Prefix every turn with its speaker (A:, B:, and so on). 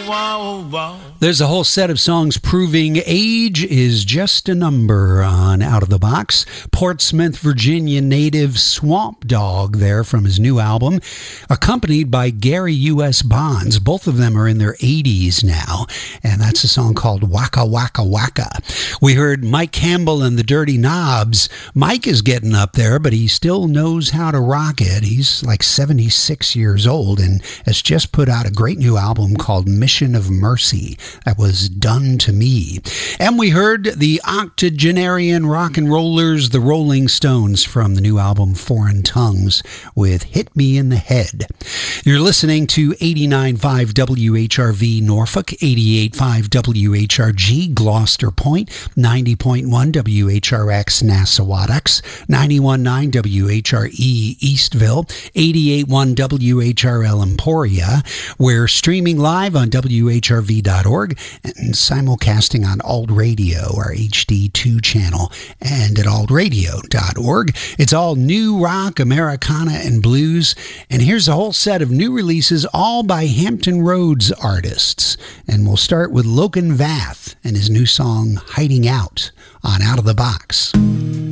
A: There's a whole set of songs proving age is just a number on Out of the Box. Portsmouth, Virginia native Swamp Dogg there from his new album, accompanied by Gary U.S. Bonds. Both of them are in their 80s now, and that's a song called Waka Waka Waka. We heard Mike Campbell and the Dirty Knobs. Mike is getting up there, but he still knows how to rock it. He's like 76 years old and has just put out a great new album called Mission of Mercy. That was Done to Me. And we heard the octogenarian rock and rollers, the Rolling Stones, from the new album Foreign Tongues with Hit Me in the Head. You're listening to 89.5 WHRV Norfolk, 88.5 WHRG Gloucester Point, 90.1 WHRX Nassawadox, 91.9 WHRE Eastville, 88.1 WHRL Emporia. We're streaming live on WHRV.org and simulcasting on Alt Radio, our HD2 channel, and at altradio.org. It's all new rock, Americana, and blues. And here's a whole set of new releases, all by Hampton Roads artists. And we'll start with Logan Vath and his new song, Hiding Out, on Out of the Box.